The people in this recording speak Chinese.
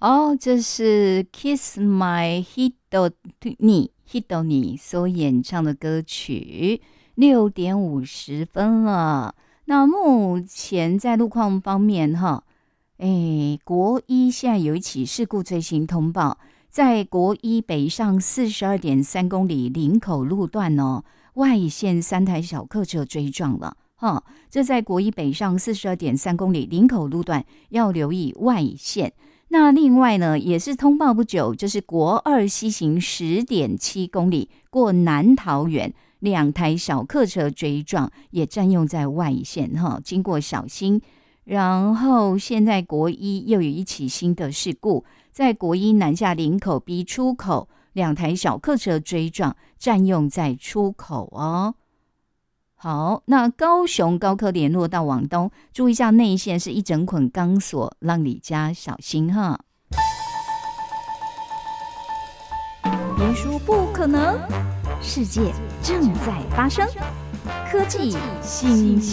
这是 Kiss My Hidoni 所演唱的歌曲，6:50了。那目前在路况方面国一现在有一起事故最新通报，在国一北上42.3公里林口路段外线3台小客车追撞了。这在国一北上42.3公里林口路段要留意外线。那另外呢，也是通报不久，就是国二西行10.7公里过南桃园，2台小客车追撞，也占用在外线经过小心。然后现在国一又有一起新的事故，在国一南下林口 B 出口，2台小客车追撞，占用在出口好，那高雄高科联络到往东，注意一下内线是一整捆钢索，让你家小心哈。别说不可能，世界正在发生，科技新